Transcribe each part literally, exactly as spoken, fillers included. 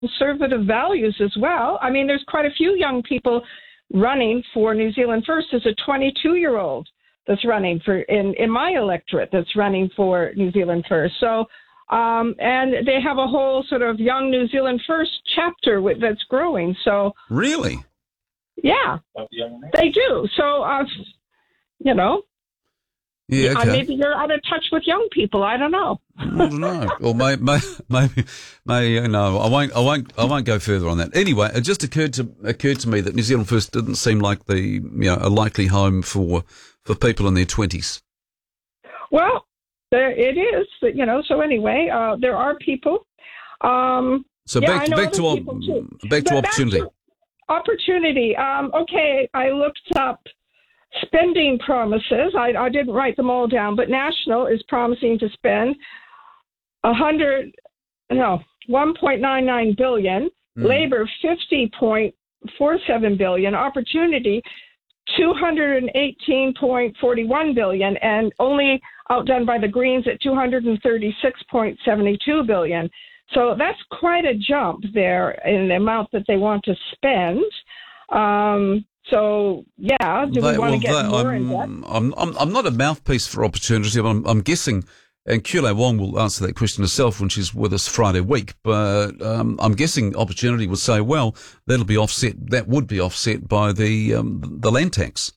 conservative values as well. I mean, there's quite a few young people running for New Zealand First. There's a twenty-two-year-old that's running for in, in my electorate that's running for New Zealand First. So, um, and they have a whole sort of Young New Zealand First chapter with, that's growing. So really, yeah, they do. So, uh, you know. Yeah, okay. Maybe you're out of touch with young people. I don't know. I don't know. Or maybe, maybe, maybe, no. I won't. I won't. I won't go further on that. Anyway, it just occurred to occurred to me that New Zealand First didn't seem like the you know a likely home for for people in their twenties. Well, there it is. You know. So anyway, uh, there are people. Um, so yeah, back to back to, op- back to opportunity. Back to opportunity. Um, okay, I looked up. Spending promises, I, I didn't write them all down, but National is promising to spend a hundred, no, one point nine nine billion. Mm. Labor fifty point four seven billion. Opportunity two hundred eighteen point four one billion, and only outdone by the Greens at two hundred thirty-six point seven two billion. So that's quite a jump there in the amount that they want to spend. Um, So, yeah, do they, we want well, to get they, more I'm, in depth? I'm, I'm, I'm not a mouthpiece for opportunity, but I'm, I'm guessing, and Kule Wong will answer that question herself when she's with us Friday week, but um, I'm guessing opportunity would say, well, that'll be offset, that would be offset by the um, the land tax.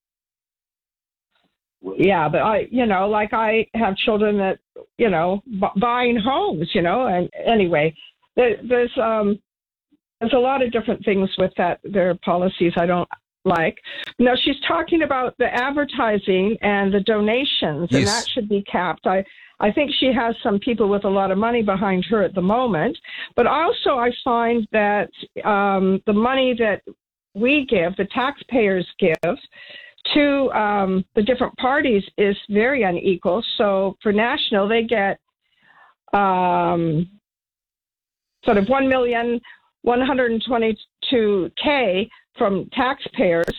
Yeah, but I, you know, like I have children that, you know, b- buying homes, you know, and anyway, there, there's, um, There's a lot of different things with that, their policies I don't like. No, she's talking about the advertising and the donations, yes. and that should be capped. I, I think she has some people with a lot of money behind her at the moment. But also I find that um, the money that we give, the taxpayers give, to um, the different parties is very unequal. So for National, they get um, sort of one million one hundred twenty-two thousand from taxpayers,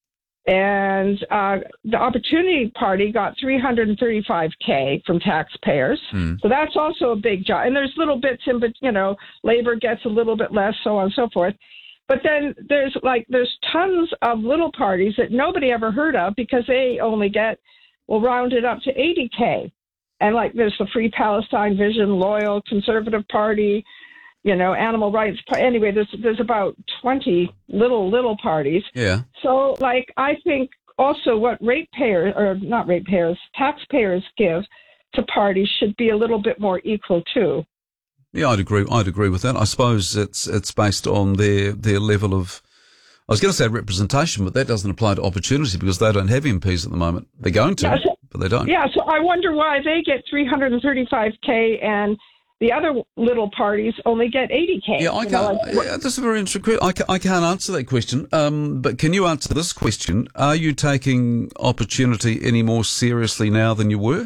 and uh, the Opportunity Party got three hundred thirty-five thousand from taxpayers. Mm. So that's also a big job. And there's little bits in, but you know, Labor gets a little bit less, so on and so forth. But then there's like there's tons of little parties that nobody ever heard of because they only get, well, rounded up to eighty thousand. And like there's the Free Palestine Vision, Loyal, Conservative Party, you know, animal rights. Anyway, there's there's about twenty little, little parties. Yeah. So, like, I think also what ratepayers, or not ratepayers, taxpayers give to parties should be a little bit more equal, too. Yeah, I'd agree. I'd agree with that. I suppose it's it's based on their, their level of, I was going to say representation, but that doesn't apply to opportunity because they don't have M Ps at the moment. They're going to, yeah, so, but they don't. Yeah, so I wonder why they get three hundred thirty-five thousand and the other little parties only get eighty thousand. Yeah, I can't. Know, like, yeah, that's a very interesting question. I, ca- I can't answer that question. Um, but can you answer this question? Are you taking opportunity any more seriously now than you were?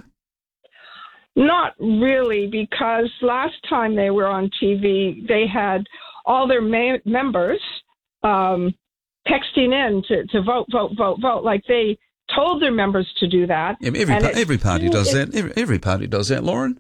Not really, because last time they were on T V, they had all their ma- members um, texting in to, to vote, vote, vote, vote. Like they told their members to do that. Yeah, every, pa- every party does that. Every, every party does that, Lauren.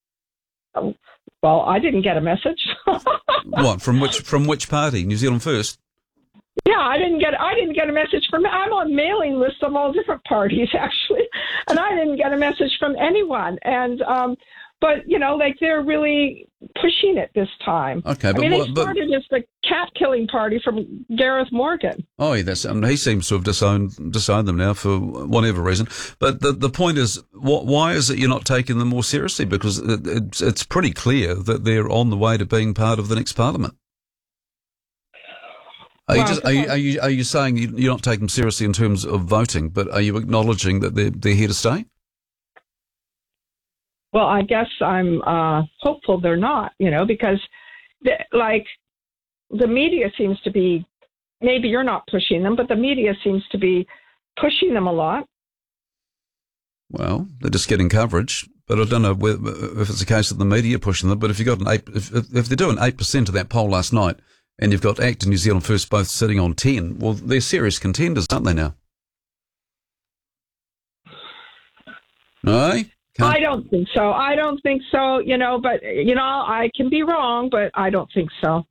Well, I didn't get a message. What, from which from which party? New Zealand First? Yeah, I didn't get I didn't get a message from I'm on mailing lists of all different parties actually, and I didn't get a message from anyone. And um, but you know, like they're really pushing it this time. Okay, but I mean, what, they started but, as the cat killing party from Gareth Morgan. Oh, yeah, that's um, he seems to have disowned disowned them now for whatever reason. But the the point is, what, why is it you're not taking them more seriously? Because it, it's it's pretty clear that they're on the way to being part of the next parliament. Are you, just, are, you, are, you, are you saying you're not taking them seriously in terms of voting, but are you acknowledging that they're, they're here to stay? Well, I guess I'm uh, hopeful they're not, you know, because, the, like, the media seems to be, maybe you're not pushing them, but the media seems to be pushing them a lot. Well, they're just getting coverage, but I don't know if it's a case of the media pushing them, but if you got an eight, if, if they're doing eight percent of that poll last night, and you've got ACT and New Zealand First both sitting on ten. Well, they're serious contenders, aren't they now? No? Can't- I don't think so. I don't think so, you know, but, you know, I can be wrong, but I don't think so.